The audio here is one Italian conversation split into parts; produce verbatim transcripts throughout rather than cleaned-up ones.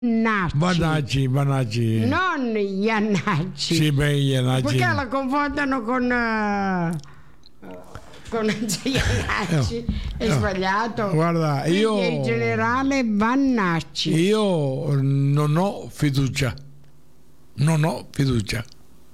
Iannacci. Vanacci, Vanacci. Non Iannacci. Sì, beh, Iannacci. Perché la confondono con... Uh, con Iannacci. È no. sbagliato. Guarda, Quindi io... è il generale Vannacci. Io non ho fiducia. Non ho fiducia.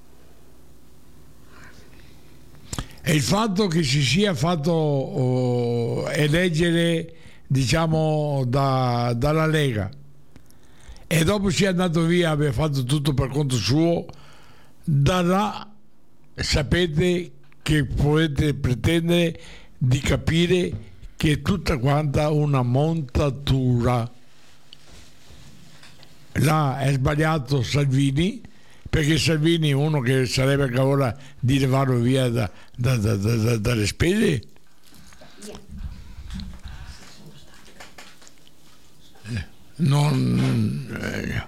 E il fatto che si sia fatto oh, eleggere, diciamo, da, dalla Lega e dopo sia andato via, abbia fatto tutto per conto suo, da là sapete che potete pretendere di capire che è tutta quanta una montatura. Là è sbagliato Salvini, perché Salvini è uno che sarebbe cavolo di levarlo via da, da, da, da, dalle spese. Non eh.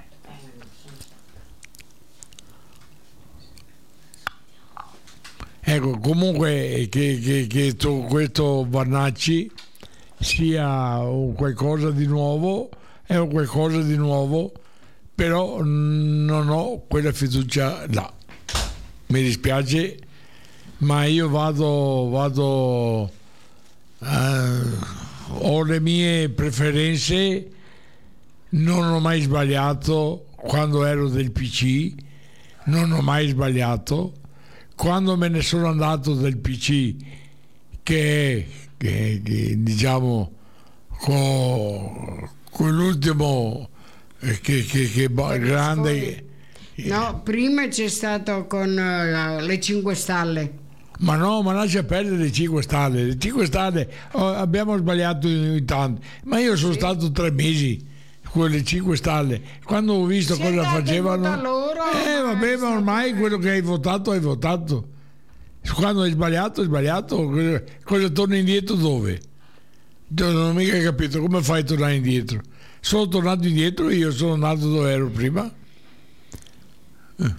Ecco, comunque che, che, che to, questo Vannacci sia un qualcosa di nuovo, è un qualcosa di nuovo, però non ho quella fiducia là. Mi dispiace, ma io vado, vado eh, ho le mie preferenze. Non ho mai sbagliato quando ero del P C, non ho mai sbagliato. Quando me ne sono andato del P C, che, che, che diciamo con, con l'ultimo che, che, che grande... No, prima c'è stato con uh, le cinque Stelle. Ma no, ma lascia perdere le cinque Stelle. Le cinque Stelle oh, abbiamo sbagliato in tanto, ma io sono sì. stato tre mesi con le cinque Stelle, quando ho visto si cosa facevano loro, eh vabbè, ma ormai quello che hai votato hai votato. Quando hai sbagliato hai sbagliato. Cosa, cosa torna indietro dove? Non ho mica capito come fai a tornare indietro. Sono tornato indietro, io sono andato dove ero prima. eh,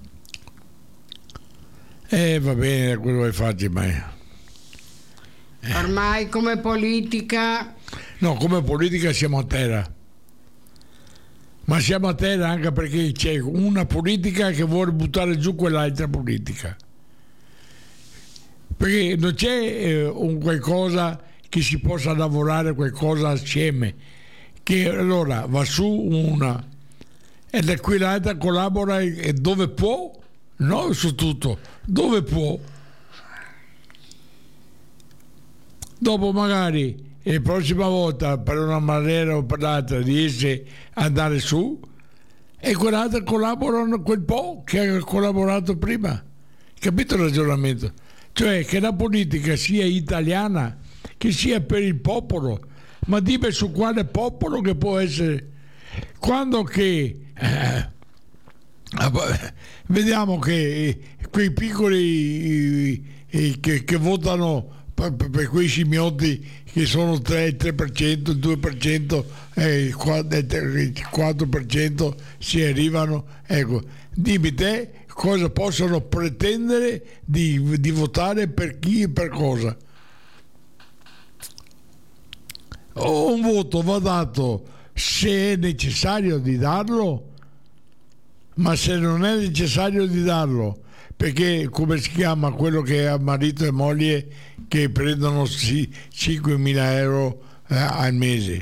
eh va bene quello che fai, ma eh. ormai come politica no, come politica siamo a terra. Ma siamo a terra anche perché c'è una politica che vuole buttare giù quell'altra politica. Perché non c'è eh, un qualcosa che si possa lavorare qualcosa assieme. Che allora va su una e da qui l'altra collabora e dove può, non su tutto, dove può. Dopo magari e la prossima volta per una maniera o per l'altra riesce ad andare su e quell'altra collaborano quel po' che ha collaborato prima. Capito il ragionamento? Cioè che la politica sia italiana, che sia per il popolo, ma dime su quale popolo che può essere. Quando che eh, vediamo che quei piccoli eh, che, che votano per, per quei scimmiotti che sono tre per cento, il due per cento e il quattro per cento si arrivano, ecco, dimmi te cosa possono pretendere di, di votare per chi e per cosa. O un voto va dato se è necessario di darlo, ma se non è necessario di darlo, perché come si chiama quello che ha marito e moglie che prendono sì, cinquemila euro eh, al mese,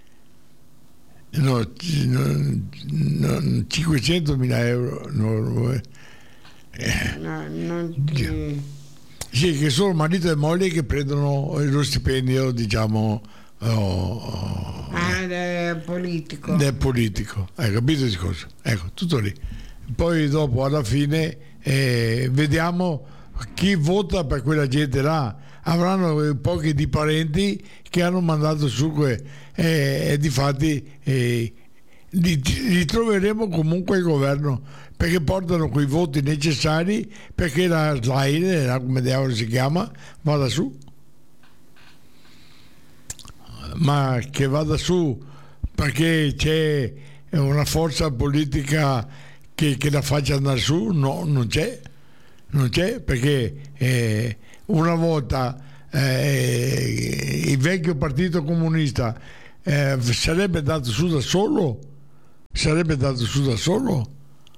no, no, no cinquecentomila euro no, eh. no, non ti... sì, che sono marito e moglie che prendono lo stipendio, diciamo oh, oh, ah, del politico del politico, hai capito il discorso? Ecco, tutto lì. Poi dopo alla fine eh, vediamo chi vota per quella gente là. Avranno pochi di parenti che hanno mandato su que, eh, e difatti eh, li, li troveremo comunque il governo, perché portano quei voti necessari perché la slide, come diavolo si chiama, vada su. Ma che vada su perché c'è una forza politica che, che la faccia andare su? No, non c'è. Non c'è, perché eh, una volta eh, il vecchio partito comunista eh, sarebbe andato su da solo sarebbe andato su da solo,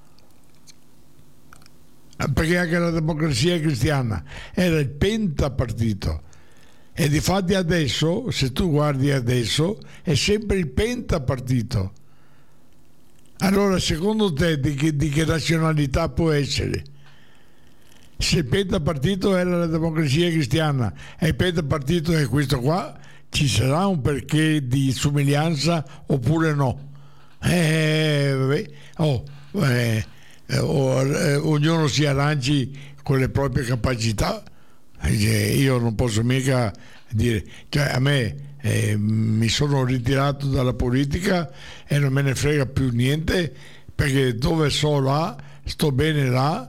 perché anche la Democrazia Cristiana era il pentapartito, e difatti adesso, se tu guardi adesso, è sempre il pentapartito. Allora, secondo te di che, di che nazionalità può essere? Se il pentapartito era la Democrazia Cristiana e il pentapartito è questo qua, ci sarà un perché di somiglianza oppure no? Eh, vabbè. Oh, eh, oh, eh, ognuno si arrangi con le proprie capacità. Eh, io non posso mica dire, cioè a me eh, mi sono ritirato dalla politica e non me ne frega più niente, perché dove so là, sto bene là,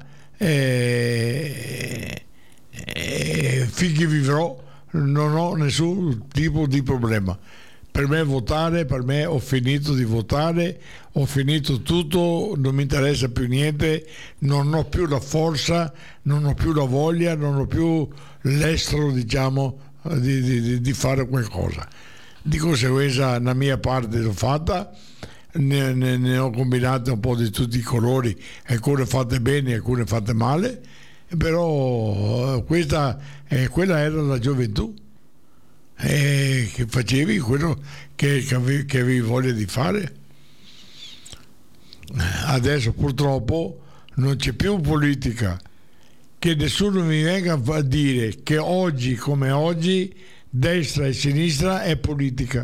e, e finché vivrò non ho nessun tipo di problema. Per me votare, per me ho finito di votare, ho finito tutto, non mi interessa più niente, non ho più la forza, non ho più la voglia, non ho più l'estro, diciamo, di, di, di fare qualcosa. Di conseguenza la mia parte l'ho fatta, ne, ne, ne ho combinate un po' di tutti i colori, alcune fatte bene, alcune fatte male, però questa, eh, quella era la gioventù. E che facevi quello che, che, avevi, che avevi voglia di fare. Adesso purtroppo non c'è più politica, che nessuno mi venga a dire che oggi come oggi destra e sinistra è politica.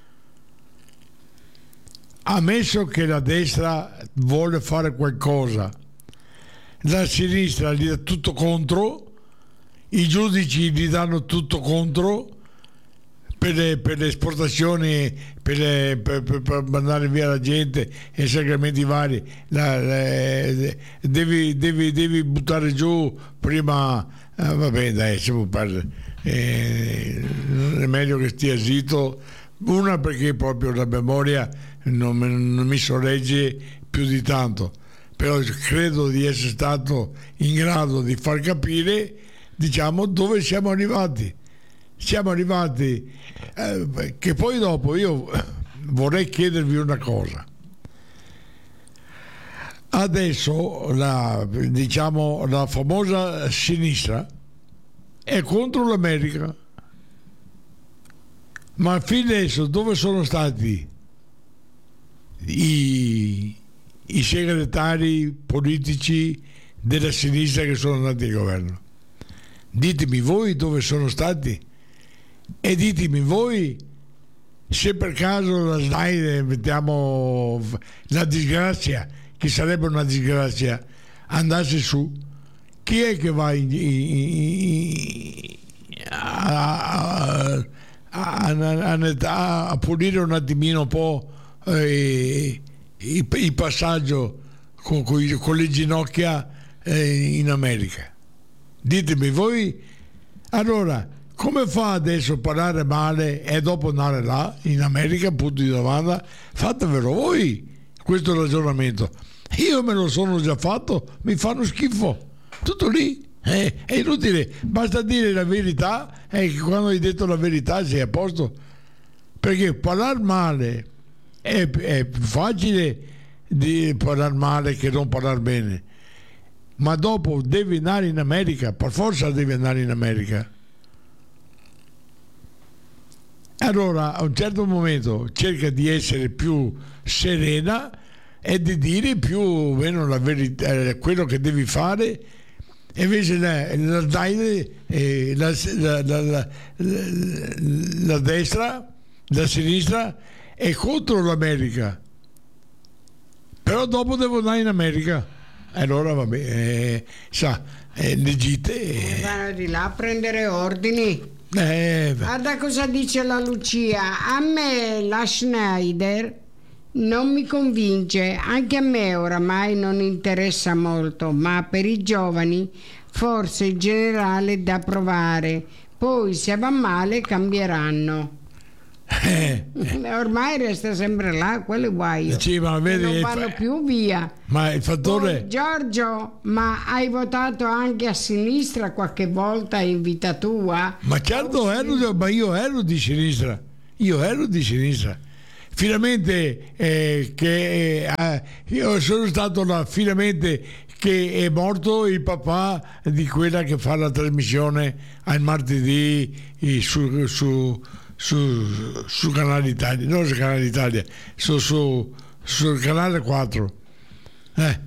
Ammesso che la destra vuole fare qualcosa, la sinistra gli dà tutto contro, i giudici gli danno tutto contro, per le, per le esportazioni, per, le, per, per, per mandare via la gente e sacramenti vari, la, la, devi, devi, devi buttare giù prima, eh, va bene, dai, siamo per, eh, è meglio che stia zitto, una perché proprio la memoria non, non mi sorregge più di tanto, però credo di essere stato in grado di far capire, diciamo, dove siamo arrivati. Siamo arrivati, eh, che poi dopo io vorrei chiedervi una cosa. Adesso la, diciamo, la famosa sinistra è contro l'America, ma fino adesso dove sono stati i, i segretari politici della sinistra che sono andati al governo? Ditemi voi dove sono stati. E ditemi voi se per caso la Snyder, mettiamo la disgrazia, che sarebbe una disgrazia, andasse su, chi è che va in, in, a, a, a, a, a pulire un attimino un po' eh, il, il passaggio con, con, con le ginocchia eh, in America? Ditemi voi. Allora, come fa adesso a parlare male e dopo andare là in America, punto di domanda? Fatevelo voi questo ragionamento. Io me lo sono già fatto, mi fanno schifo, tutto lì, eh, è inutile, basta dire la verità e che quando hai detto la verità sei a posto, perché parlare male è, è più facile di parlare male che non parlare bene, ma dopo devi andare in America, per forza devi andare in America. Allora a un certo momento cerca di essere più serena e di dire più o meno la verità, eh, quello che devi fare, e invece la, la, eh, la, la, la, la, la destra, la sinistra è contro l'America, però dopo devo andare in America. Allora vabbè, eh, sa, eh, le gite eh, vanno di là a prendere ordini. Eh, Guarda cosa dice la Lucia. A me la Schneider non mi convince, anche a me oramai non interessa molto, ma per i giovani forse il generale è da provare, poi se va male cambieranno. Eh, eh. Ormai resta sempre là, quello è guaio. Sì, ma vedi, non vanno fa... più via. Ma il fattore. Poi, Giorgio, ma hai votato anche a sinistra qualche volta in vita tua? Ma certo, ero, ma io ero di sinistra. Io ero di sinistra. Finalmente eh, che Ah, io sono stato là finalmente che è morto il papà di quella che fa la trasmissione al martedì su, su, su, su Canale Italia, non su Canale Italia, su, su, sul Canale quattro. Eh.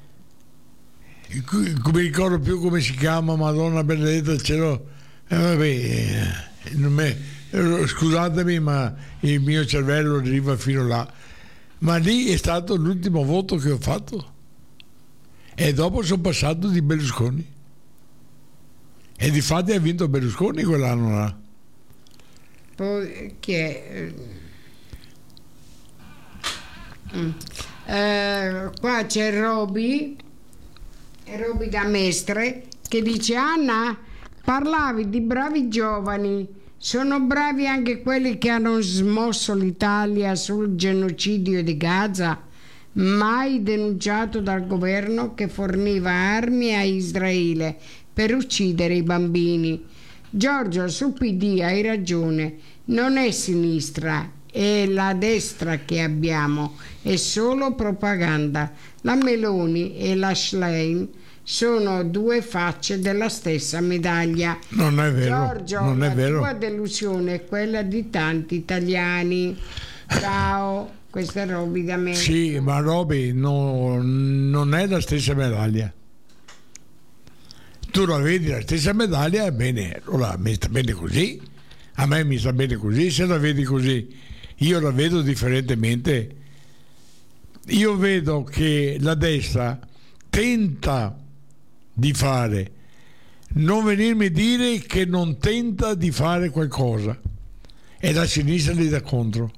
Mi ricordo più come si chiama, Madonna Benedetta, ce l'ho. Eh, vabbè, non me, scusatemi, ma il mio cervello arriva fino là. Ma lì è stato l'ultimo voto che ho fatto. E dopo sono passato di Berlusconi. E difatti ha vinto Berlusconi quell'anno là. Poi chi è? Mm. Eh, qua c'è Roby, Roby da Mestre, che dice: Anna, parlavi di bravi giovani, sono bravi anche quelli che hanno smosso l'Italia sul genocidio di Gaza, mai denunciato dal governo che forniva armi a Israele per uccidere i bambini. Giorgio, sul P D hai ragione, non è sinistra, è la destra che abbiamo, è solo propaganda. La Meloni e la Schlein sono due facce della stessa medaglia. Non è vero. Giorgio, non è la vero. tua delusione è quella di tanti italiani. Ciao, questa è Roby da me. Sì, ma Roby no, non è la stessa medaglia. Tu la vedi la stessa medaglia, bene, allora mi sta bene così, a me mi sta bene così. Se la vedi così, io la vedo differentemente. Io vedo che la destra tenta di fare, non venirmi a dire che non tenta di fare qualcosa, e la sinistra gli dà contro,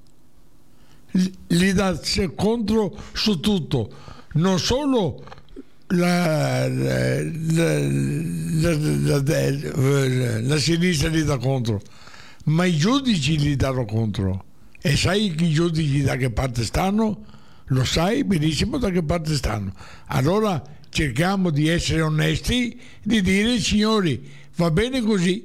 gli dà contro su tutto, non solo la, la, la, la, la, la sinistra gli dà contro, ma i giudici gli danno contro. E sai che i giudici da che parte stanno? Lo sai benissimo da che parte stanno. Allora cerchiamo di essere onesti, di dire: signori, va bene così,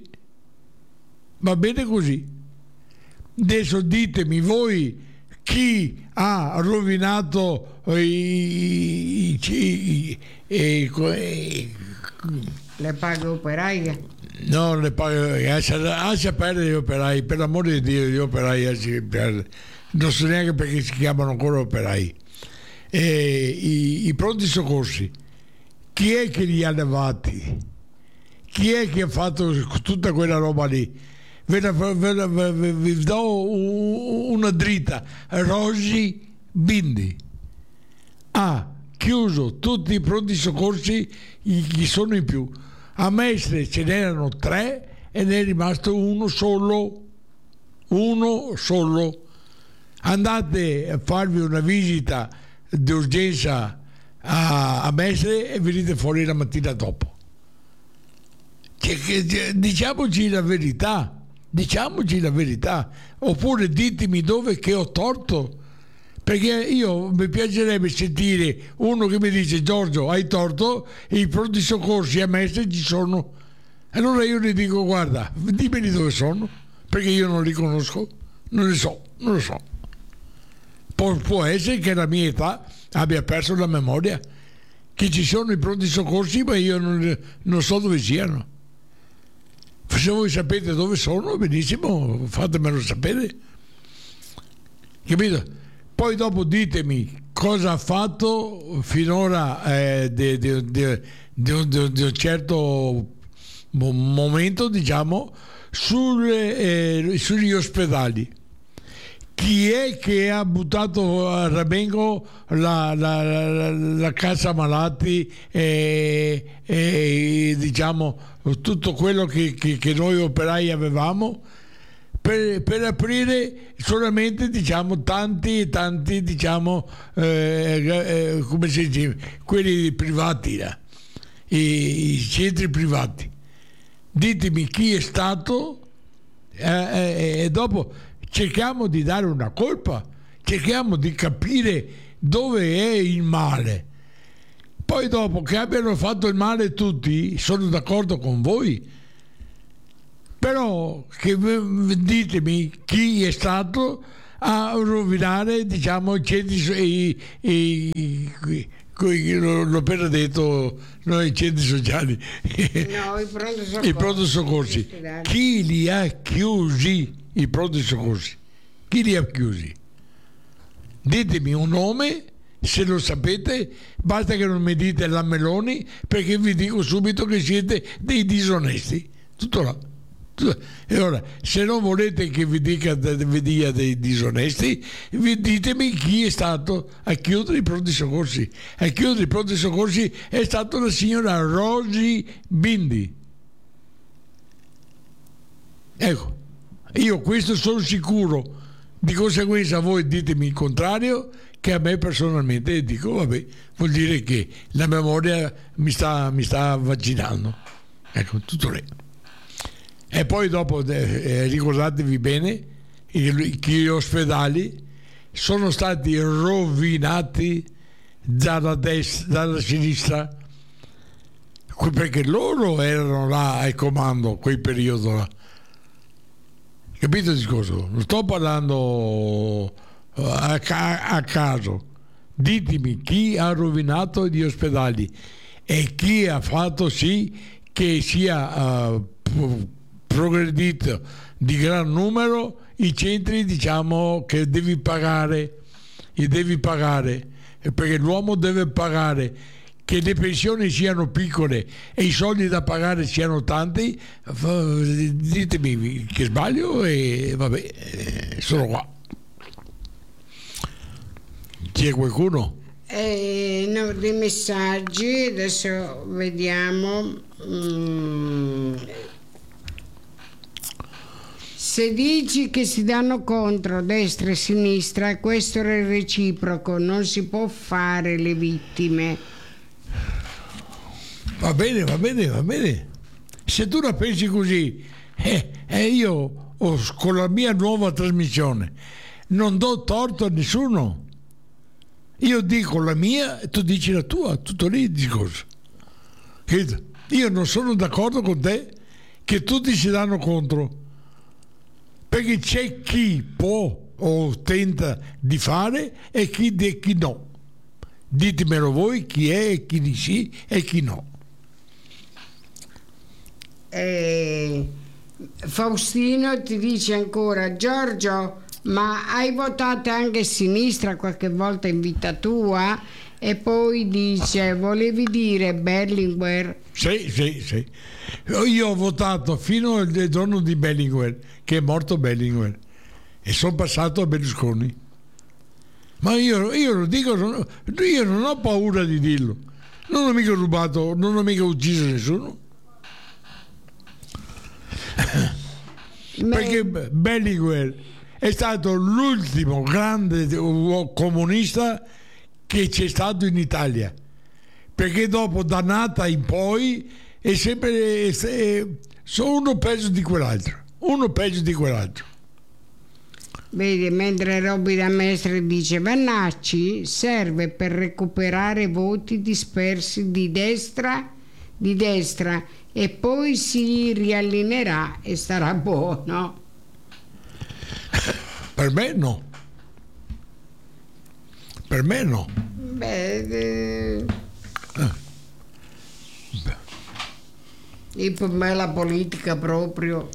va bene così. Adesso ditemi voi chi ha rovinato i, i, i, i, i le paghe operaie. No, le paghe, lascia perdere gli operai, per l'amore di Dio, gli operai lascia perdere. Non so neanche perché si chiamano ancora operai. E i, i pronti soccorsi, chi è che li ha levati? Chi è che ha fatto tutta quella roba lì? Ve la, ve la, ve, ve, vi do una dritta. Rosy Bindi ha chiuso tutti i pronti soccorsi, chi sono in più. A Mestre ce n'erano tre e ne è rimasto uno solo, uno solo. Andate a farvi una visita d'urgenza a, a Mestre e venite fuori la mattina dopo. Cioè, che, diciamoci la verità, diciamoci la verità, oppure ditemi dove che ho torto, perché io mi piacerebbe sentire uno che mi dice: Giorgio, hai torto, i pronti soccorsi a Mestre ci sono. Allora io gli dico: guarda, dimmi dove sono, perché io non li conosco, non li so, non lo so. Pu- può essere che la mia età abbia perso la memoria, che ci sono i pronti soccorsi ma io non, non so dove siano. Se voi sapete dove sono, benissimo, fatemelo sapere, capito? Poi dopo ditemi cosa ha fatto finora eh, di, di, di, di, di, di un certo momento, diciamo, sulle, eh, sugli ospedali. Chi è che ha buttato a Ramengo la, la, la, la cassa malati e, e diciamo tutto quello che, che, che noi operai avevamo per, per aprire solamente, diciamo, tanti e tanti, diciamo, eh, eh, come si dice, quelli privati là, i, i centri privati. Ditemi chi è stato eh, eh, e dopo cerchiamo di dare una colpa, cerchiamo di capire dove è il male. Poi dopo che abbiano fatto il male tutti, sono d'accordo con voi, però che ditemi chi è stato a rovinare, diciamo, i centri, i, i, i, i, l'ho appena detto, no, i centri sociali, no, i pronto soccorsi. I pronto soccorsi. Chi li ha chiusi i pronto soccorsi? Chi li ha chiusi? Ditemi un nome, se lo sapete, basta che non mi dite la Meloni, perché vi dico subito che siete dei disonesti. Tutto là. E ora, se non volete che vi dica, vi dia dei disonesti, vi ditemi chi è stato a chiudere i pronti soccorsi. A chiudere i pronti soccorsi è stata la signora Rosy Bindi. Ecco, io questo sono sicuro. Di conseguenza voi ditemi il contrario, che a me personalmente dico, vabbè, vuol dire che la memoria mi sta, mi sta vaccinando. Ecco, tutto lì. E poi dopo, eh, ricordatevi bene che gli ospedali sono stati rovinati dalla destra, dalla sinistra, perché loro erano là al comando quel periodo là. Capito il discorso? Non sto parlando a, a, a caso. Ditemi chi ha rovinato gli ospedali e chi ha fatto sì che sia uh, progredito di gran numero i centri, diciamo, che devi pagare, e devi pagare, perché l'uomo deve pagare. Che le pensioni siano piccole e i soldi da pagare siano tanti, ditemi che sbaglio e vabbè, sono qua. C'è qualcuno? Eh, no, dei messaggi, adesso vediamo. Mm. Se dici che si danno contro destra e sinistra, questo è reciproco, non si può fare le vittime. Va bene, va bene, va bene. Se tu la pensi così, eh, eh, io oh, con la mia nuova trasmissione non do torto a nessuno. Io dico la mia e tu dici la tua, tutto lì il discorso. Io non sono d'accordo con te che tutti si danno contro, perché c'è chi può o tenta di fare e chi, de, chi no. Ditemelo voi chi è e chi di sì e chi no. Eh, Faustino ti dice ancora: Giorgio, ma hai votato anche a sinistra qualche volta in vita tua? E poi dice: volevi dire Berlinguer? Sì, sì, sì. Io ho votato fino al giorno di Berlinguer, che è morto Berlinguer, e sono passato a Berlusconi. Ma io, io lo dico, io non ho paura di dirlo. Non ho mica rubato, non ho mica ucciso nessuno. Perché Berlinguer è stato l'ultimo grande comunista che c'è stato in Italia, perché dopo Dannata in poi è sempre è, sono uno peggio di quell'altro, uno peggio di quell'altro. Vedi, mentre Robby da Mestre dice: Vannacci serve per recuperare voti dispersi di destra di destra e poi si riallineerà e starà buono. Per me no. Per me no. Beh, eh, e per me la politica proprio.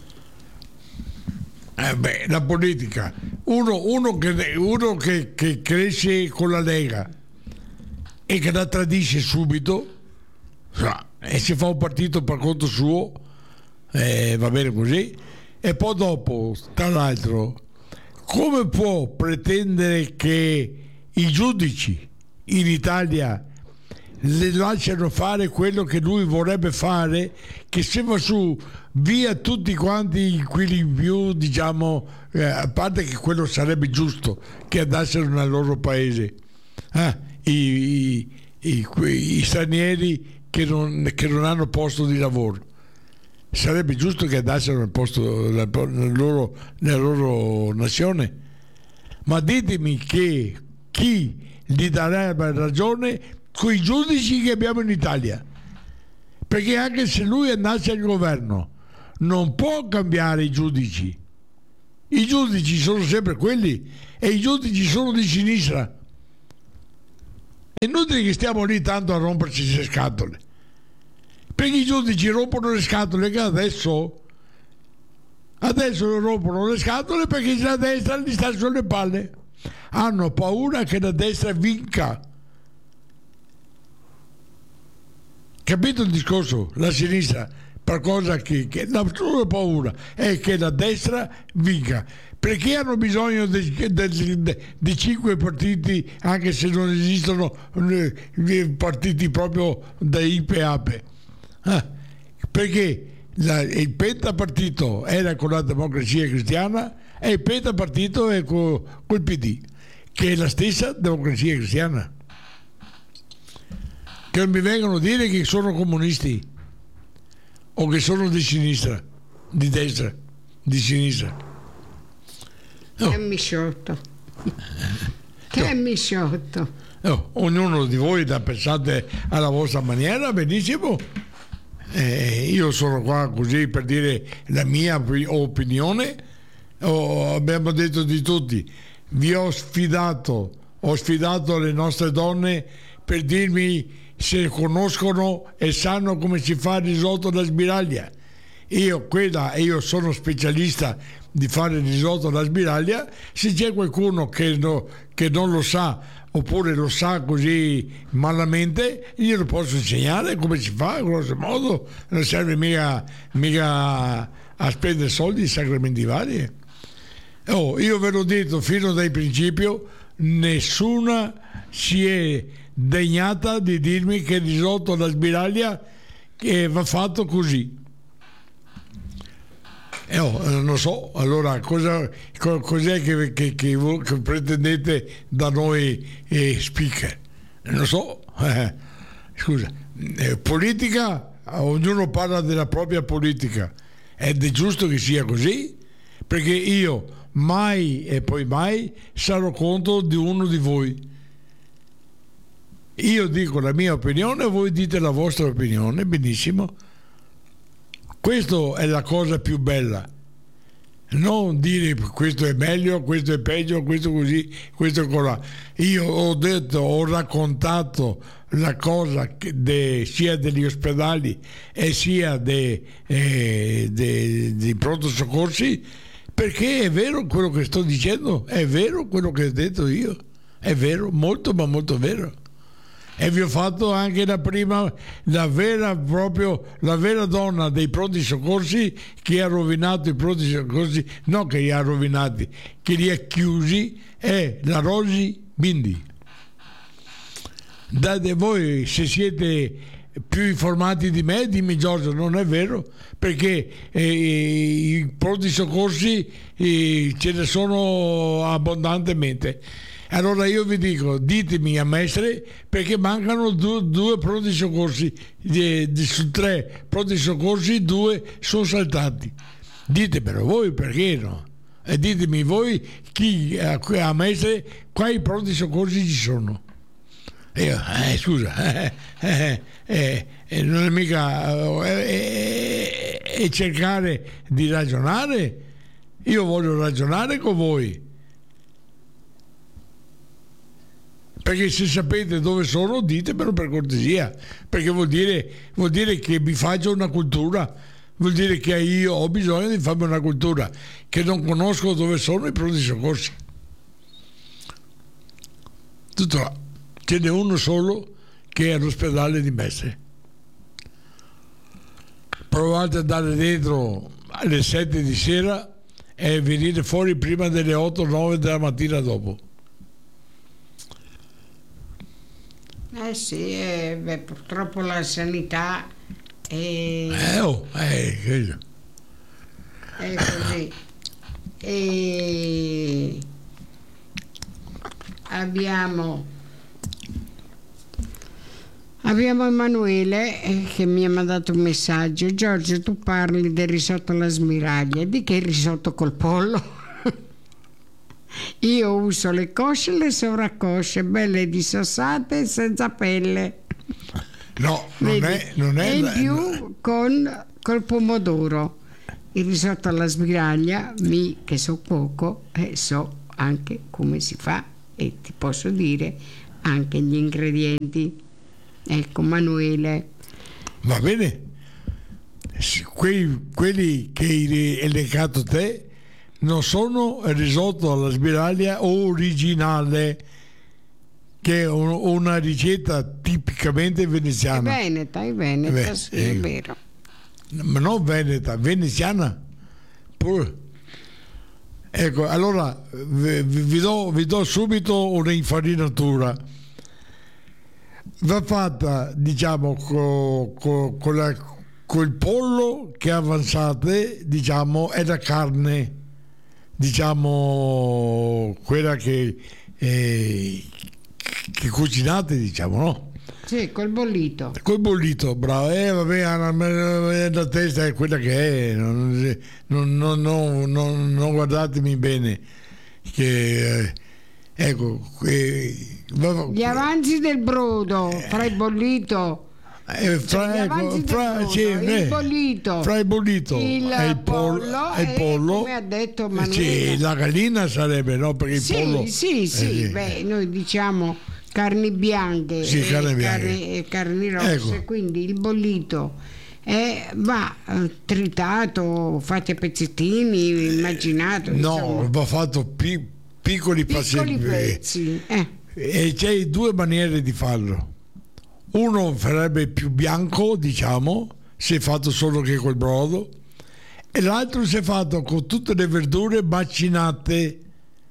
Eh beh, la politica. Uno, uno, che, uno che, che cresce con la Lega e che la tradisce subito, e si fa un partito per conto suo, eh, va bene così, e poi dopo, tra l'altro, come può pretendere che i giudici in Italia le lasciano fare quello che lui vorrebbe fare, che se va su via tutti quanti quelli in più, diciamo, eh, a parte che quello sarebbe giusto che andassero nel loro paese, eh, i, i, i, i stranieri che non, che non hanno posto di lavoro, sarebbe giusto che andassero nel posto nel loro, nella loro nazione. Ma ditemi che chi gli darebbe ragione con i giudici che abbiamo in Italia, perché anche se lui andasse al governo non può cambiare i giudici, I giudici sono sempre quelli e i giudici sono di sinistra. È inutile che stiamo lì tanto a romperci le scatole, perché i giudici rompono le scatole che adesso adesso rompono le scatole perché la destra gli sta sulle palle, hanno paura che la destra vinca. Capito il discorso? La sinistra per cosa che, che la sua paura è che la destra vinca, perché hanno bisogno di, di, di, di cinque partiti, anche se non esistono eh, partiti proprio da Ipe Ape, eh, perché la, il pentapartito era con la Democrazia Cristiana e il pentapartito è con il P D, che è la stessa Democrazia Cristiana. Che non mi vengono a dire che sono comunisti o che sono di sinistra, di destra, di sinistra. No. Che misciotto. Che no. misciotto. No. Ognuno di voi la pensate alla vostra maniera, benissimo. Eh, io sono qua così per dire la mia opinione. Oh, abbiamo detto di tutti. Vi ho sfidato, ho sfidato le nostre donne per dirmi se conoscono e sanno come si fa il risotto alla sbiraglia. Io, quella, io sono specialista di fare il risotto alla sbiraglia. Se c'è qualcuno che, no, che non lo sa oppure lo sa così malamente, glielo posso insegnare come si fa, grosso modo. Non serve mica, mica a spendere soldi in sacramenti vari. Oh, io ve l'ho detto fino dal principio, nessuna si è degnata di dirmi che il risotto alla sbiraglia che va fatto così. Eh, oh, non so, allora cosa, co, cos'è che, che, che, che pretendete da noi eh, speaker? Non so, eh, scusa, eh, politica, ognuno parla della propria politica ed è giusto che sia così, perché io mai e poi mai sarò contro di uno di voi. Io dico la mia opinione, voi dite la vostra opinione, benissimo. Questa è la cosa più bella. Non dire questo è meglio, questo è peggio, questo così, questo colà. Io ho detto, ho raccontato la cosa de, sia degli ospedali e sia dei eh, pronto soccorsi, perché è vero quello che sto dicendo, è vero quello che ho detto io, è vero, molto ma molto vero. E vi ho fatto anche la prima, la vera proprio, la vera donna dei pronti soccorsi che ha rovinato i pronti soccorsi, non che li ha rovinati, che li ha chiusi, è la Rosi Bindi. Date voi, se siete più informati di me, dimmi Giorgio, non è vero, perché eh, i pronti soccorsi eh, ce ne sono abbondantemente. Allora io vi dico, ditemi a Mestre, perché mancano due, due pronti soccorsi, di, di, su tre pronti soccorsi due sono saltati. Ditemelo voi perché no, e ditemi voi chi a, a Mestre quali pronti soccorsi ci sono. E io, eh, scusa, eh, eh, eh, eh, non è mica eh, eh, eh, cercare di ragionare. Io voglio ragionare con voi, perché se sapete dove sono ditemelo per cortesia, perché vuol dire, vuol dire che mi faccio una cultura, vuol dire che io ho bisogno di farmi una cultura, che non conosco dove sono i pronti soccorsi. Tutto là. Ce n'è uno solo che è all'ospedale di Mestre. Provate ad andare dentro alle sette di sera e venire fuori prima delle otto nove della mattina dopo. Eh sì, eh, beh, purtroppo la sanità è, eh, oh, eh, è così. E abbiamo abbiamo Emanuele eh, che mi ha mandato un messaggio. Giorgio, tu parli del risotto alla smiraglia, di che risotto col pollo? Io uso le cosce e le sovraccosce, belle dissossate senza pelle. No, non Vedi? è, non è e in la, più no. con col pomodoro. il risotto alla smiraglia, mi che so cuoco, eh, so anche come si fa e ti posso dire anche gli ingredienti. Ecco, Manuele. Va bene, Quei, quelli che hai elencato te non sono il risotto alla smiraglia originale, che è un, una ricetta tipicamente veneziana. È veneta, è veneta, Beh, sì, eh, è vero. Ma non veneta, veneziana pure. Ecco, allora vi, vi do, vi do subito un'infarinatura. Va fatta, diciamo, con co, co la, col pollo che avanzate, diciamo, è la carne, diciamo, quella che, eh, che cucinate, diciamo, no? Sì, col bollito. Col bollito, bravo. Eh, vabbè, la, la testa è quella che è, non, non, non, non, non, non guardatemi bene, che, eh, ecco, eh, gli avanzi del brodo, fra il bollito, eh, fra, cioè, ecco, fra, brodo, sì, il eh, bollito, fra il bollito il e il pollo, pollo, e il e pollo, come ha detto Manuela, sì, la gallina sarebbe, no? Perché il sì, pollo, sì, sì, eh, beh, noi diciamo carni bianche, sì, carne e, bianche. carni, e carni rosse, Ecco. quindi il bollito eh, va eh, tritato, fatti a pezzettini, immaginato, no, insomma, va fatto pi, piccoli, piccoli passi, pezzi. Eh. e c'è due maniere di farlo. Uno farebbe più bianco, diciamo, se è fatto solo che col brodo, e l'altro si è fatto con tutte le verdure macinate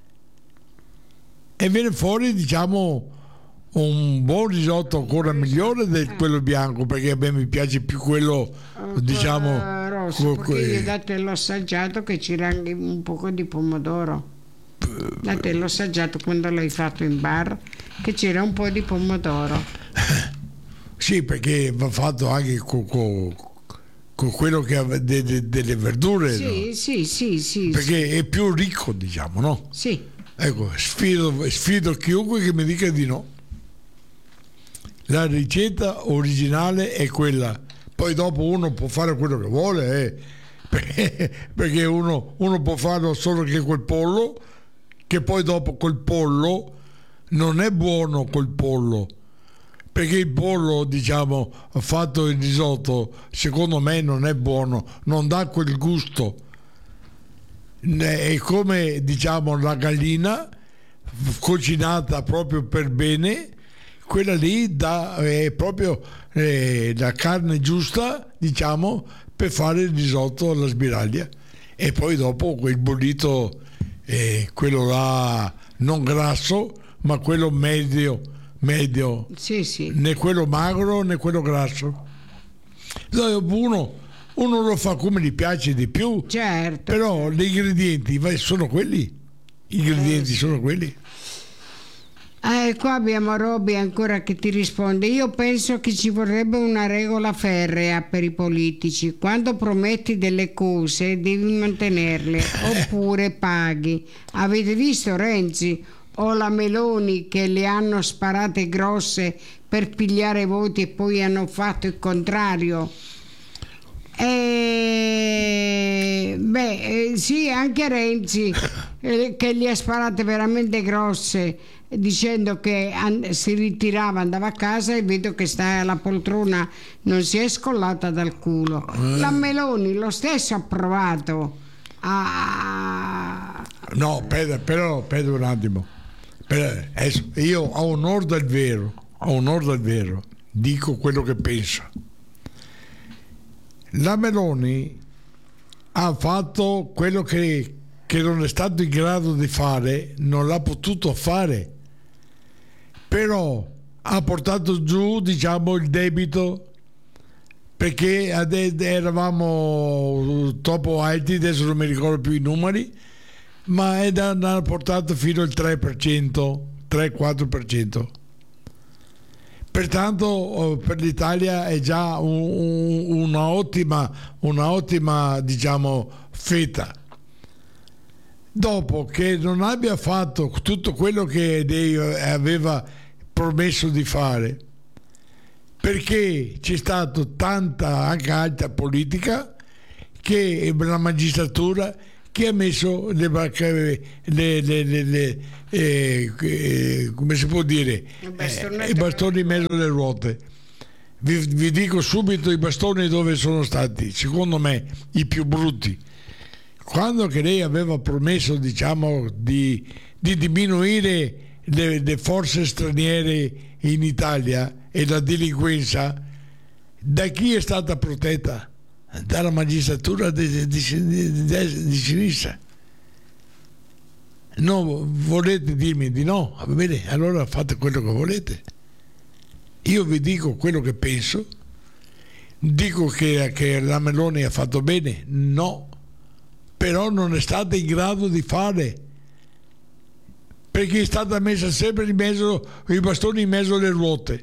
e viene fuori, diciamo, un buon risotto ancora migliore di quello bianco, perché a me mi piace più quello, diciamo, Eh, rosso, co- perché co- io da te l'ho assaggiato che c'era anche un po' di pomodoro. Da te l'ho assaggiato quando l'hai fatto in bar, che c'era un po' di pomodoro. sì, perché va fatto anche con, con, con quello che ha de, de, delle verdure, Sì, no? sì, sì, sì. Perché è più ricco, diciamo, no? Sì. Ecco, sfido, sfido chiunque che mi dica di no. La ricetta originale è quella, poi dopo uno può fare quello che vuole, eh, perché, perché uno, uno può farlo solo che col pollo, che poi dopo col pollo non è buono col pollo, perché il pollo, diciamo, fatto il risotto, secondo me non è buono, non dà quel gusto. È come, diciamo, la gallina cucinata proprio per bene, quella lì dà, è proprio eh, la carne giusta, diciamo, per fare il risotto alla smiraglia. E poi dopo quel bollito, eh, quello là non grasso, ma quello medio, medio, Sì, sì. né quello magro né quello grasso. Uno, uno lo fa come gli piace di più, Certo. però gli ingredienti vai, sono quelli, gli ingredienti Eh, sì. sono quelli. Eh, qua abbiamo Robby ancora che ti risponde. Io penso che ci vorrebbe una regola ferrea per i politici. Quando prometti delle cose devi mantenerle oppure paghi. Avete visto Renzi o la Meloni che le hanno sparate grosse per pigliare voti e poi hanno fatto il contrario? Eh, beh, eh, sì, anche Renzi eh, che li ha sparate veramente grosse, dicendo che an- si ritirava, andava a casa, e vedo che sta la poltrona, non si è scollata dal culo. La Meloni lo stesso ha provato a... No, però, però aspetta un attimo. Per- adesso, io a onor del vero, a onor del vero, dico quello che penso. La Meloni ha fatto quello che, che non è stato in grado di fare, non l'ha potuto fare, però ha portato giù, diciamo, il debito, perché ade- eravamo troppo alti, adesso non mi ricordo più i numeri, ma è da- hanno portato fino al tre per cento, tre quattro per cento. Pertanto per l'Italia è già un, un, una ottima, una ottima, diciamo, fetta. Dopo che non abbia fatto tutto quello che aveva promesso di fare, perché c'è stata tanta anche alta politica che la magistratura che ha messo le, le, le, le, le eh, eh, come si può dire, eh, i bastoni in mezzo alle ruote. Vi, vi dico subito i bastoni dove sono stati, secondo me, i più brutti. Quando che lei aveva promesso, diciamo, di, di diminuire le, le forze straniere in Italia e la delinquenza, da chi è stata protetta? Dalla magistratura di, di, di, di sinistra. No, volete dirmi di no? Va bene, allora fate quello che volete. Io vi dico quello che penso. Dico che, che la Meloni ha fatto bene? No, però non è stata in grado di fare, perché è stata messa sempre in mezzo, i bastoni in mezzo alle ruote.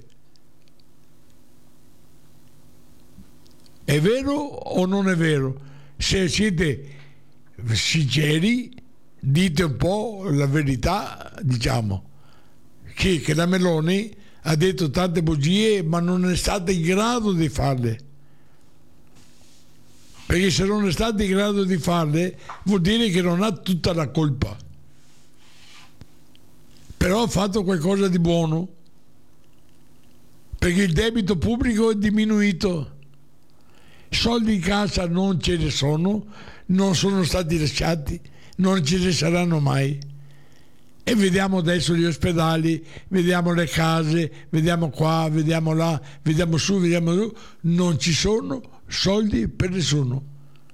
È vero o non è vero? Se siete sinceri, dite un po' la verità, diciamo che, che la Meloni ha detto tante bugie, ma non è stata in grado di farle. Perché se non è stata in grado di farle, vuol dire che non ha tutta la colpa. Però ha fatto qualcosa di buono, perché il debito pubblico è diminuito. Soldi in cassa non ce ne sono, non sono stati lasciati, non ce ne saranno mai. E vediamo adesso gli ospedali, vediamo le case, vediamo qua, vediamo là, vediamo su, vediamo giù, non ci sono soldi per nessuno.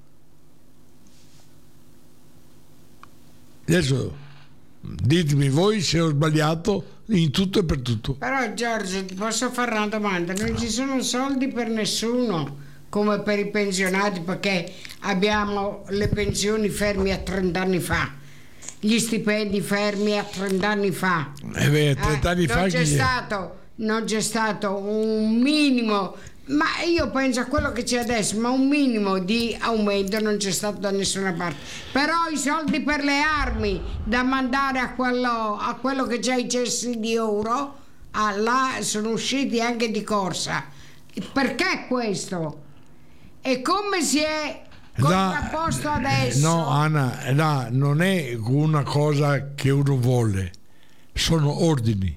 Adesso ditemi voi se ho sbagliato in tutto e per tutto. Però Giorgio, ti posso fare una domanda? Non ci sono soldi per nessuno, come per i pensionati, perché abbiamo le pensioni ferme a trenta anni fa, gli stipendi fermi a trenta anni fa. Eh beh, trenta anni eh, fa non c'è stato, non c'è stato un minimo, ma io penso a quello che c'è adesso, ma un minimo di aumento non c'è stato da nessuna parte. Però i soldi per le armi da mandare a quello, a quello che c'ha i cessi di oro, ah, là sono usciti anche di corsa. Perché questo? E come si è contrapposto la, adesso? No, Anna, la, non è una cosa che uno vuole, sono ordini.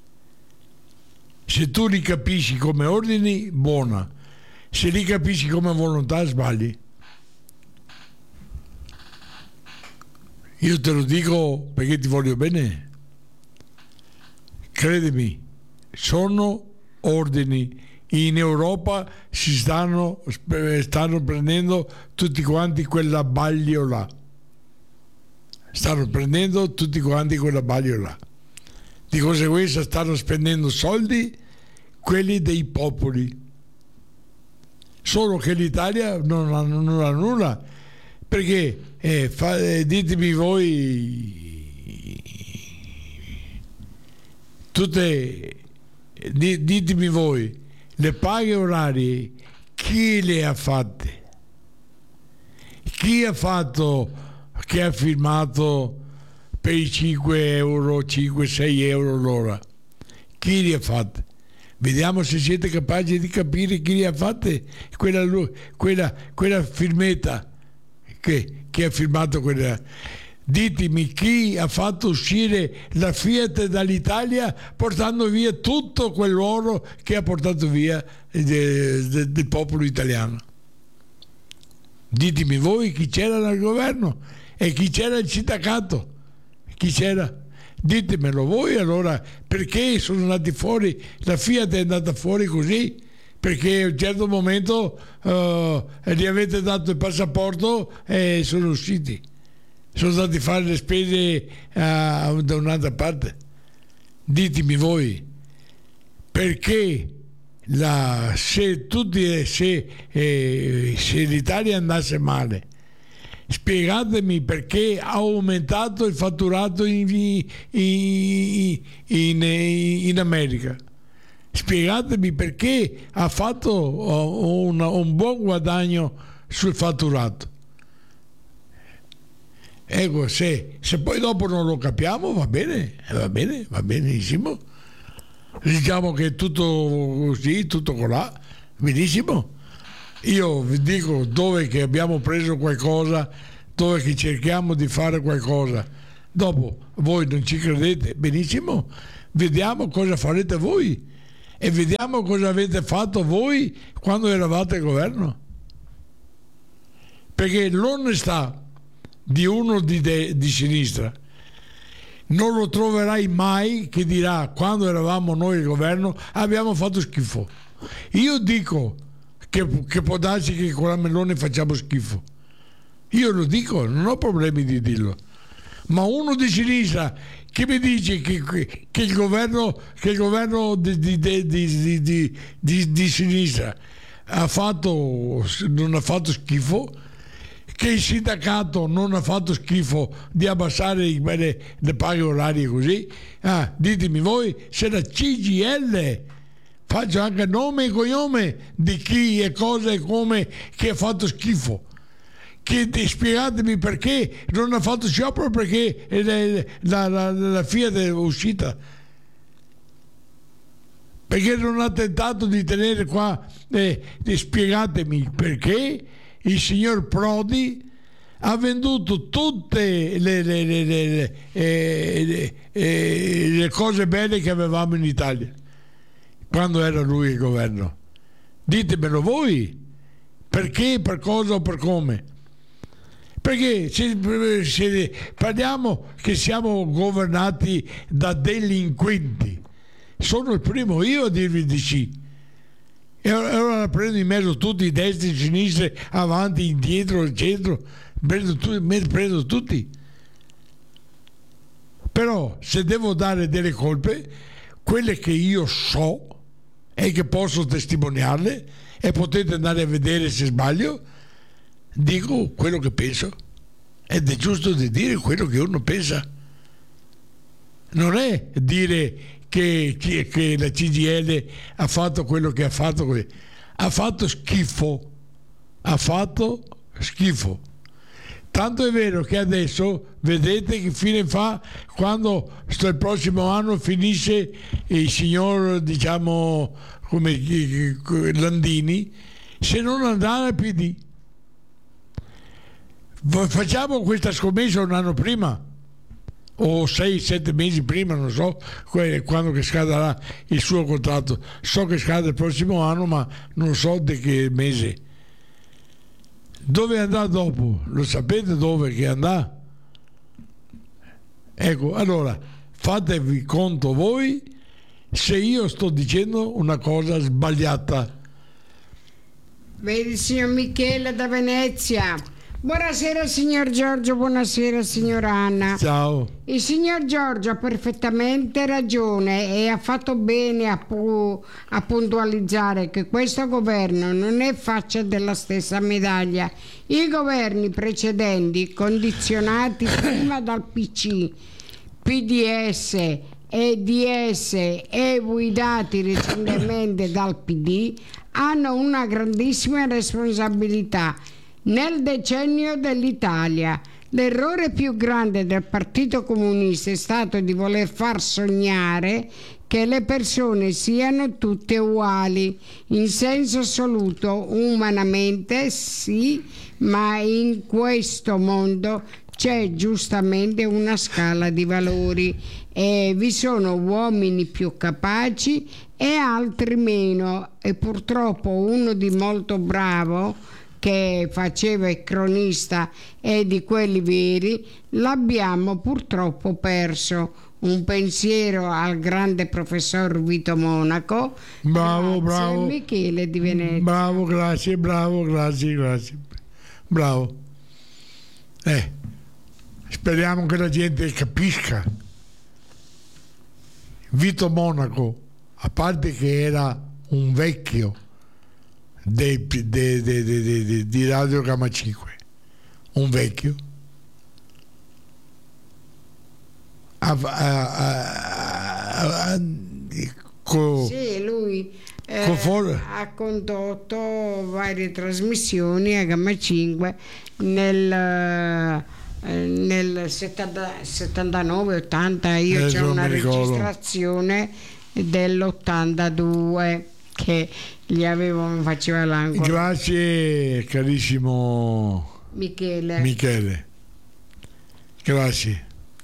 Se tu li capisci come ordini, buona. Se li capisci come volontà, sbagli. Io te lo dico perché ti voglio bene. Credimi, sono ordini. In Europa si stanno, stanno prendendo tutti quanti quell'abbaglio là. Stanno prendendo tutti quanti quell'abbaglio là. Di conseguenza stanno spendendo soldi quelli dei popoli. Solo che l'Italia non ha, non ha nulla. Perché eh, fa, eh, ditemi voi tutte di, ditemi voi le paghe orarie chi le ha fatte? Chi ha fatto che ha firmato per i cinque euro, cinque sei euro l'ora? Chi li ha fatte? Vediamo se siete capaci di capire chi li ha fatte, quella, quella, quella firmetta che, che ha firmato quella. Ditemi chi ha fatto uscire la Fiat dall'Italia portando via tutto quell'oro che ha portato via de, de, del popolo italiano. Ditemi voi chi c'era nel governo e chi c'era il sindacato. Chi c'era? Ditemelo voi allora, perché sono andati fuori, la Fiat è andata fuori così? Perché a un certo momento uh, gli avete dato il passaporto e sono usciti. Sono andati a fare le spese uh, da un'altra parte. Ditemi voi, perché la, se, tutti, se, eh, se l'Italia andasse male, spiegatemi perché ha aumentato il fatturato in, in, in, in America. Spiegatemi perché ha fatto un, un buon guadagno sul fatturato. Ecco, se, se poi dopo non lo capiamo va bene, va bene, va benissimo. Diciamo che è tutto così, tutto colà, benissimo. io vi dico dove che abbiamo preso qualcosa, dove che cerchiamo di fare qualcosa. Dopo voi non ci credete, benissimo, vediamo cosa farete voi e vediamo cosa avete fatto voi quando eravate al governo. Perché l'onestà di uno di, de, di sinistra non lo troverai mai che dirà quando eravamo noi al governo abbiamo fatto schifo. Io dico che, che può darsi che con la Meloni facciamo schifo, io lo dico, non ho problemi di dirlo, ma uno di sinistra che mi dice che, che il governo, che il governo di, di, di, di, di, di, di sinistra ha fatto, non ha fatto schifo, che il sindacato non ha fatto schifo di abbassare le, le paghe orarie così, ah, ditemi voi se la C G I L, faccio anche nome e cognome di chi e cosa e come, che ha fatto schifo, che spiegatemi perché non ha fatto sciopero, perché la, la, la Fiat è uscita, perché non ha tentato di tenere qua, eh, spiegatemi perché il signor Prodi ha venduto tutte le, le, le, le, eh, le, le cose belle che avevamo in Italia quando era lui il governo. Ditemelo voi, perché, per cosa o per come. Perché se, se parliamo che siamo governati da delinquenti, sono il primo io a dirvi di sì. E allora prendo in mezzo tutti, destra, sinistra, avanti, indietro, centro, prendo, tu, prendo tutti. Però se devo dare delle colpe, quelle che io so e che posso testimoniarle, e potete andare a vedere se sbaglio, dico quello che penso, ed è giusto di dire quello che uno pensa. Non è dire che, che la C G I L ha fatto quello che ha fatto, ha fatto schifo, ha fatto schifo. Tanto è vero che adesso vedete che fine fa quando il prossimo anno finisce il signor, diciamo, come Landini, se non andrà al P D. Facciamo questa scommessa un anno prima o sei sette mesi prima, non so quando che scadrà il suo contratto. So che scade il prossimo anno, ma non so di che mese. Dove andrà dopo? Lo sapete dove che andrà? Ecco, allora fatevi conto voi se io sto dicendo una cosa sbagliata. Vedi, signor Michele da Venezia. Buonasera signor Giorgio, buonasera signora Anna. Ciao. Il signor Giorgio ha perfettamente ragione e ha fatto bene a, pu- a puntualizzare che questo governo non è faccia della stessa medaglia. I governi precedenti, condizionati prima dal P C, P D S e D S e guidati recentemente dal P D, hanno una grandissima responsabilità nel decennio dell'Italia. L'errore più grande del Partito Comunista è stato di voler far sognare che le persone siano tutte uguali, in senso assoluto, umanamente sì, ma in questo mondo c'è giustamente una scala di valori e vi sono uomini più capaci e altri meno, e purtroppo uno di molto bravo che faceva il cronista e di quelli veri l'abbiamo purtroppo perso. Un pensiero al grande professor Vito Monaco. Bravo, bravo. Michele di Venezia. Bravo, grazie, bravo, grazie, grazie. Bravo. Eh, speriamo che la gente capisca. Vito Monaco, a parte che era un vecchio De, de, de, de, de, de, di Radio Gamma cinque, un vecchio, a, a, a, a, co, sì, lui eh, co for... ha condotto varie trasmissioni a Gamma cinque nel, eh, nel settantanove ottanta. Io eh, c'ho una registrazione dell'ottantadue. che gli avevo, mi faceva l'angolo. Grazie carissimo Michele. Michele. Grazie.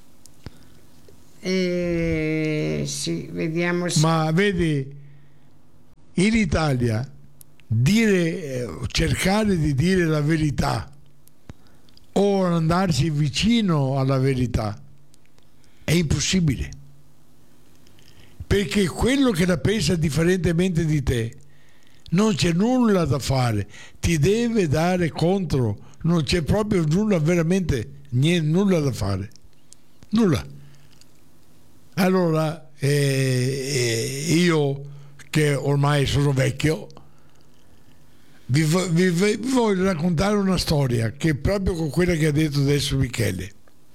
Eh, sì, vediamo se... Ma vedi, in Italia dire, cercare di dire la verità o andarci vicino alla verità è impossibile, perché quello che la pensa differentemente di te non c'è nulla da fare, ti deve dare contro, non c'è proprio nulla, veramente niente, nulla da fare, nulla. Allora eh, eh, io che ormai sono vecchio vi, vi, vi voglio raccontare una storia che è proprio con quella che ha detto adesso Michele.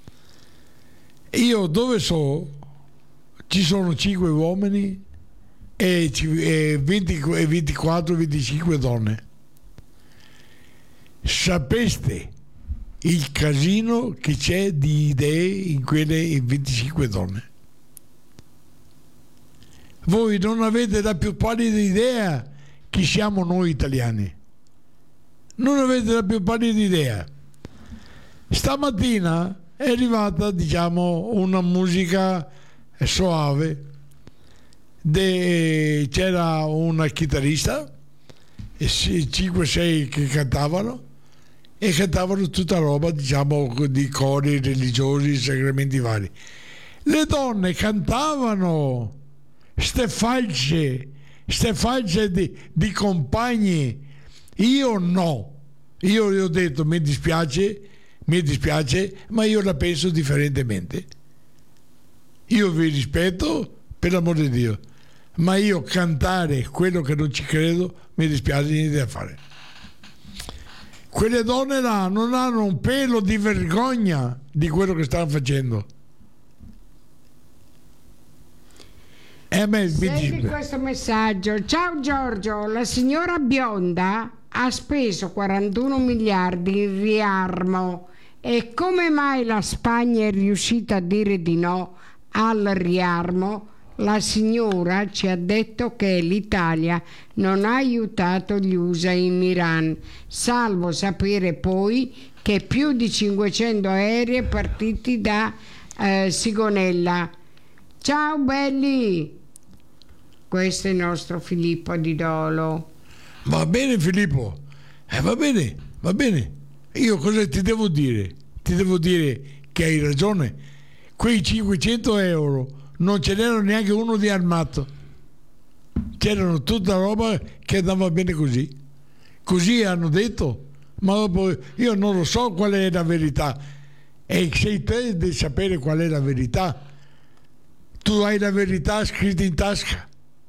Io dove so ci sono cinque uomini e, e ventiquattro venticinque donne. Sapeste il casino che c'è di idee in quelle venticinque donne? Voi non avete la più pallida idea chi siamo noi italiani. Non avete la più pallida idea. Stamattina è arrivata, diciamo, una musica soave. De, c'era una chitarrista e cinque sei che cantavano e cantavano tutta roba, diciamo, di cori religiosi, sacramenti vari. Le donne cantavano ste falce, ste falce di, di compagni. Io no, io gli ho detto mi dispiace, mi dispiace, ma io la penso differentemente. Io vi rispetto, per l'amor di Dio, ma io cantare quello che non ci credo, mi dispiace, niente da fare. Quelle donne là non hanno un pelo di vergogna di quello che stanno facendo. E a me Senti questo messaggio. Ciao Giorgio, la signora bionda ha speso quarantuno miliardi in riarmo e come mai la Spagna è riuscita a dire di no al riarmo? La signora ci ha detto che l'Italia non ha aiutato gli U S A in Iran, salvo sapere poi che più di cinquecento aerei partiti da eh, Sigonella. Ciao belli! Questo è il nostro Filippo di Dolo. Va bene Filippo, eh, va bene, va bene. Io cosa ti devo dire? Ti devo dire che hai ragione. Quei cinquecento euro non ce n'era neanche uno di armato. C'erano tutta roba che andava bene così. Così hanno detto. Ma dopo io non lo so qual è la verità. E sei te di sapere qual è la verità. Tu hai la verità scritta in tasca.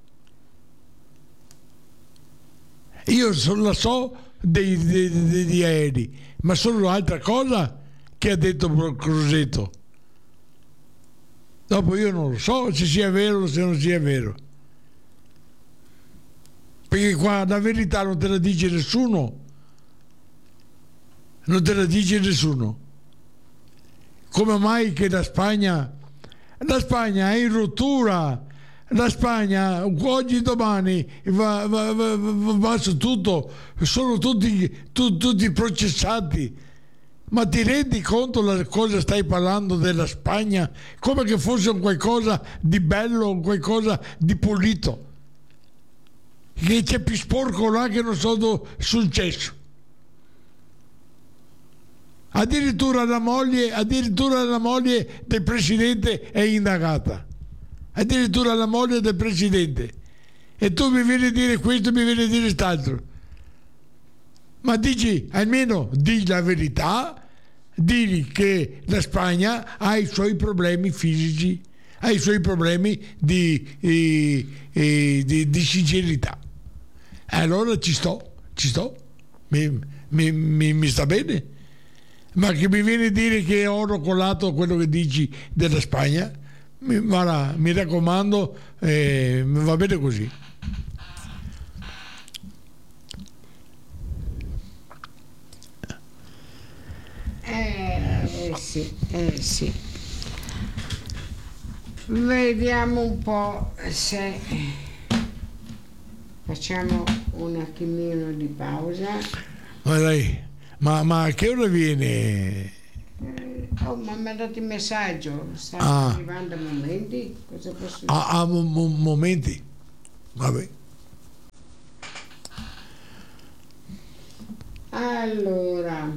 Io la so dei, dei, degli aerei, ma solo altra cosa che ha detto Crosetto. Dopo io non lo so se sia vero o se non sia vero. Perché qua la verità non te la dice nessuno. Non te la dice nessuno. Come mai che la Spagna... La Spagna è in rottura. La Spagna oggi domani va, va, va, va su tutto, sono tutti, tu, tutti processati. Ma ti rendi conto la cosa stai parlando della Spagna? Come che fosse un qualcosa di bello, un qualcosa di pulito. Che c'è più sporco là che non so dove successo. Addirittura la moglie, addirittura la moglie del presidente è indagata. Addirittura la moglie del presidente. E tu mi vieni a dire questo, mi vieni a dire quest'altro. Ma dici, almeno di la verità, digli che la Spagna ha i suoi problemi fisici, ha i suoi problemi di, di, di, di sincerità. E allora ci sto, ci sto, mi, mi, mi, mi sta bene. Ma che mi viene a dire che è oro colato quello che dici della Spagna? Mi, guarda, mi raccomando, eh, va bene così. Eh sì, eh sì. Vediamo un po' se... Facciamo un attimino di pausa. Ma dai, ma, ma a che ora viene? Eh, oh, ma mi ha dato il messaggio, stanno Ah. arrivando momenti, cosa posso dire? A, a mo- mo- momenti. Vabbè. Allora,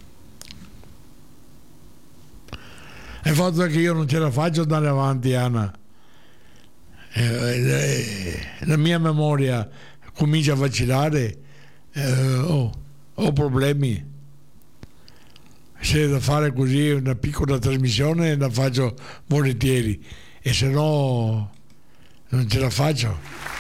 Il fatto è che io non ce la faccio andare avanti, Anna. Eh, eh, la mia memoria comincia a vacillare, eh, ho, ho problemi. Se è da fare così una piccola trasmissione la faccio volentieri, e se no non ce la faccio.